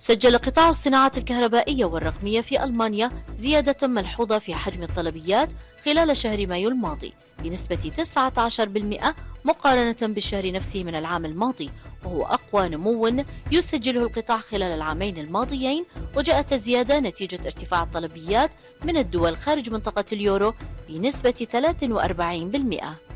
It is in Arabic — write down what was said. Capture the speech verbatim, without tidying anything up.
سجل قطاع الصناعات الكهربائية والرقمية في ألمانيا زيادة ملحوظة في حجم الطلبيات خلال شهر مايو الماضي بنسبة تسعة عشر بالمئة مقارنة بالشهر نفسه من العام الماضي، وهو أقوى نمو يسجله القطاع خلال العامين الماضيين. وجاءت الزيادة نتيجة ارتفاع الطلبيات من الدول خارج منطقة اليورو بنسبة ثلاثة وأربعين بالمئة.